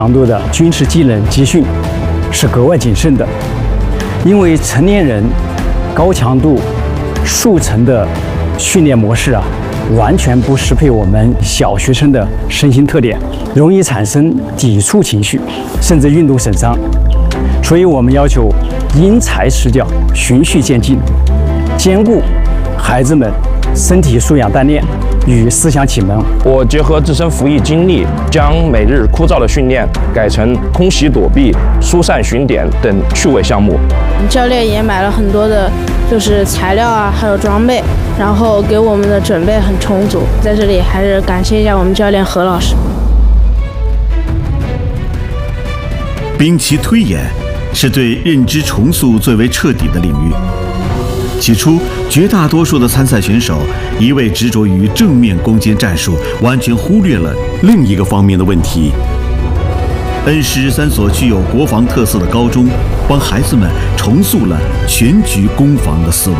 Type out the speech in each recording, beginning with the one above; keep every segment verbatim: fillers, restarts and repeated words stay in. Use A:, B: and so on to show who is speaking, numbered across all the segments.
A: 强度的军事技能集训是格外谨慎的，因为成年人高强度速成的训练模式啊，完全不适配我们小学生的身心特点，容易产生抵触情绪，甚至运动损伤。所以我们要求因材施教，循序渐进，兼顾孩子们身体素养锻炼与思想启蒙。
B: 我结合自身服役经历，将每日枯燥的训练改成空袭躲避、疏散巡点等趣味项目。
C: 教练也买了很多的，就是材料啊，还有装备，然后给我们的准备很充足。在这里还是感谢一下我们教练何老师。
D: 兵棋推演是对认知重塑最为彻底的领域。起初，绝大多数的参赛选手一味执着于正面攻坚战术，完全忽略了另一个方面的问题。恩施三所具有国防特色的高中，帮孩子们重塑了全局攻防的思维。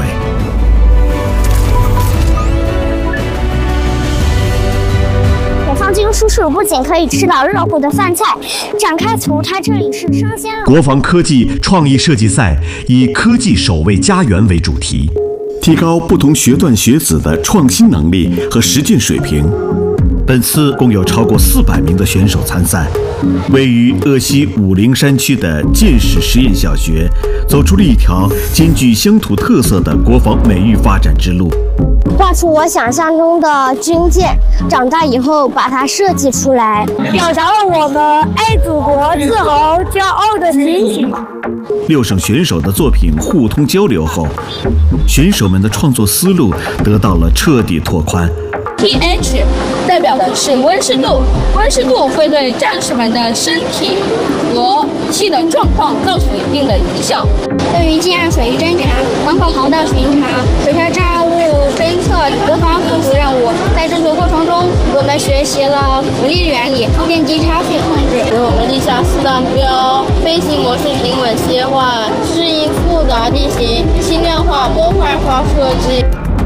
E: 解放军叔叔不仅可以吃到热乎的饭菜，展开从他这里是生鲜。
D: 国防科技创意设计赛以科技守卫家园为主题，提高不同学段学子的创新能力和实践水平。本次共有超过四百名的选手参赛。位于鄂西武陵山区的建始实验小学，走出了一条兼具乡土特色的国防美育发展之路。
E: 画出我想象中的军舰，长大以后把它设计出来，表达了我们爱祖国、自豪、骄傲的心情。
D: 六省选手的作品互通交流后，选手们的创作思路得到了彻底拓宽。
F: pH 代表的是温湿度，温湿度会对战士们的身体和气的状况造成一定的影响。
E: 对于近岸水域侦察、防火航道巡查、水下炸物侦测、国防辅助任务，在这个过程中，我们学习了浮力原理、电机差距控制，
F: 给我们立下四大目标：飞行模式平稳切换，适应复杂地形，轻量化、模块化设计。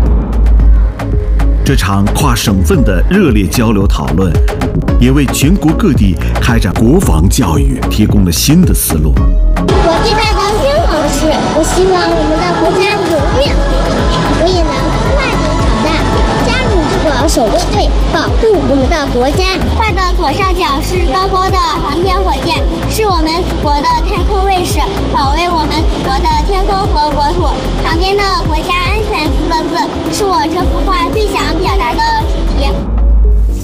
D: 这场跨省份的热烈交流讨论，也为全国各地开展国防教育提供了新的思路。
E: 我最大的愿望是，我希望我们的国家永远我也能快点长大，加入这个守卫队，保护我们的国家。画的左上角是高高的航天火箭，是我们祖国的太空卫士，保卫我们祖国的天空和国土。旁边的国家安全四个字，是我这幅画最想表达的主题。